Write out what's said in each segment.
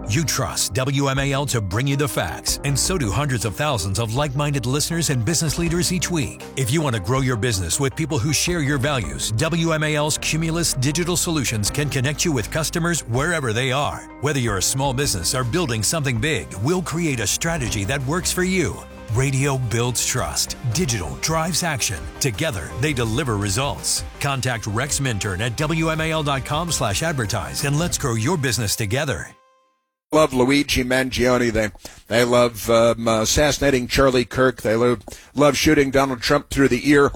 You trust WMAL to bring you the facts, and so do hundreds of thousands of like-minded listeners and business leaders each week. If you want to grow your business with people who share your values, WMAL's Cumulus Digital Solutions can connect you with customers wherever they are. Whether you're a small business or building something big, we'll create a strategy that works for you. Radio builds trust. Digital drives action. Together, they deliver results. Contact Rex Minturn at WMAL.com/advertise and let's grow your business together. Love Luigi Mangione. They love assassinating Charlie Kirk. They love shooting Donald Trump through the ear.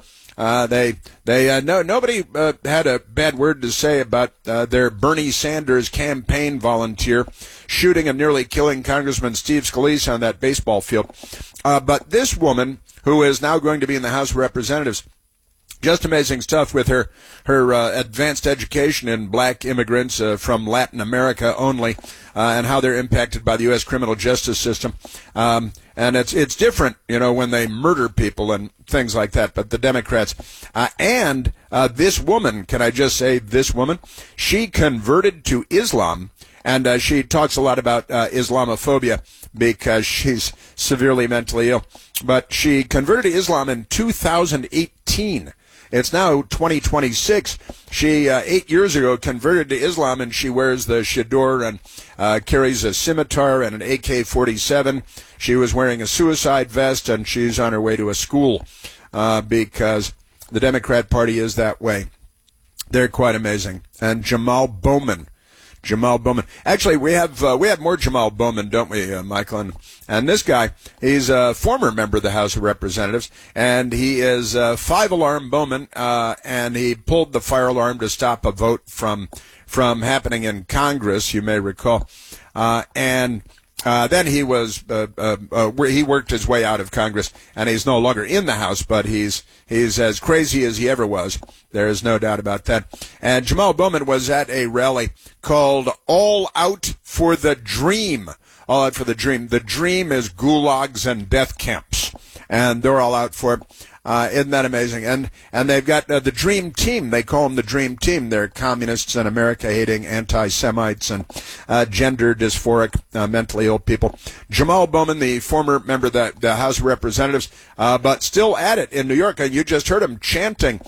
Nobody had a bad word to say about their Bernie Sanders campaign volunteer shooting and nearly killing Congressman Steve Scalise on that baseball field. But this woman, who is now going to be in the House of Representatives, just amazing stuff with her advanced education in black immigrants from Latin America only, and how they're impacted by the U.S. criminal justice system. And it's different, when they murder people and things like that. But the Democrats and this woman, can I just say this woman? She converted to Islam, and she talks a lot about Islamophobia because she's severely mentally ill. But she converted to Islam in 2018. It's now 2026. She, 8 years ago, converted to Islam, and she wears the chador and carries a scimitar and an AK-47. She was wearing a suicide vest, and she's on her way to a school because the Democrat Party is that way. They're quite amazing. And Jamal Bowman. Actually, we have more Jamal Bowman, don't we, Michael? And this guy, he's a former member of the House of Representatives, and he is five-alarm Bowman, and he pulled the fire alarm to stop a vote from happening in Congress, you may recall. Then he was he worked his way out of Congress, and he's no longer in the House, but he's as crazy as he ever was. There is no doubt about that. And Jamal Bowman was at a rally called All Out for the Dream. All Out for the Dream. The dream is gulags and death camps, and they're all out for it. Isn't that amazing? And they've got the Dream Team. They call them the Dream Team. They're communists and America-hating anti-Semites and gender dysphoric, mentally ill people. Jamal Bowman, the former member of the House of Representatives, but still at it in New York. And you just heard him chanting,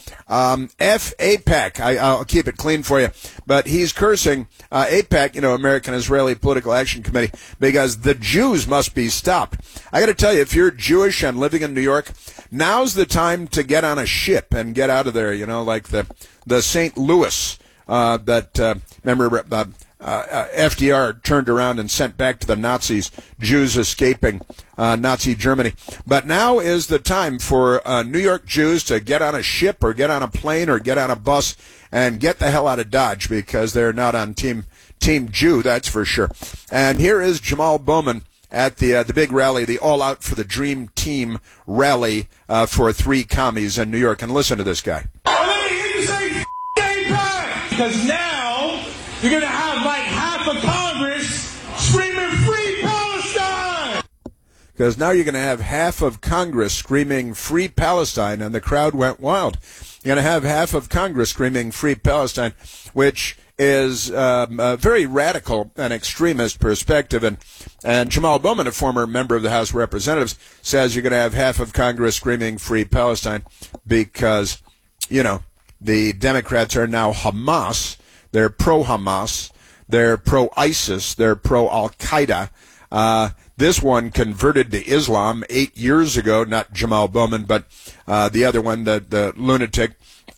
F AIPAC. I'll keep it clean for you. But he's cursing AIPAC, American Israeli Political Action Committee, because the Jews must be stopped. I got to tell you, if you're Jewish and living in New York, now's the time to get on a ship and get out of there, like the St. Louis remember FDR turned around and sent back to the Nazis, Jews escaping Nazi Germany. But now is the time for New York Jews to get on a ship or get on a plane or get on a bus and get the hell out of Dodge, because they're not on Team Jew, that's for sure. And here is Jamal Bowman at the big rally, the All Out for the Dream Team rally for three commies in New York. And listen to this guy. Let me hear you say AIPAC! Because now you're going to have like half of Congress screaming Free Palestine! Because now you're going to have half of Congress screaming Free Palestine, and the crowd went wild. You're going to have half of Congress screaming Free Palestine, which is a very radical and extremist perspective. And Jamal Bowman, a former member of the House of Representatives, says you're going to have half of Congress screaming Free Palestine because, the Democrats are now Hamas. They're pro-Hamas. They're pro-ISIS. They're pro-Al-Qaeda. This one converted to Islam 8 years ago, not Jamal Bowman, but the other one, the lunatic.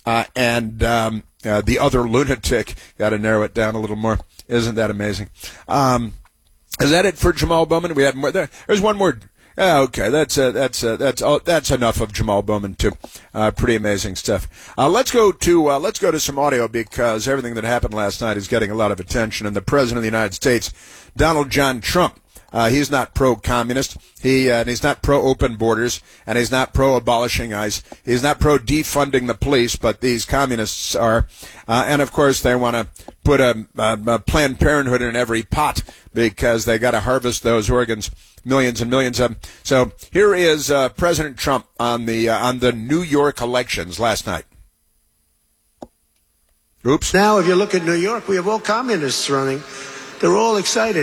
The other lunatic, got to narrow it down a little more. Isn't that amazing? Is that it for Jamal Bowman? We had more. There's one more. Okay, that's enough of Jamal Bowman too. Pretty amazing stuff. Let's go to some audio, because everything that happened last night is getting a lot of attention. And the President of the United States, Donald John Trump, he's not pro-communist. He's not pro-open borders, and he's not pro-abolishing ICE. He's not pro-defunding the police, but these communists are. And of course, they want to put a Planned Parenthood in every pot because they got to harvest those organs, millions and millions of them. So here is President Trump on the New York elections last night. Oops. Now, if you look at New York, we have all communists running. They're all excited.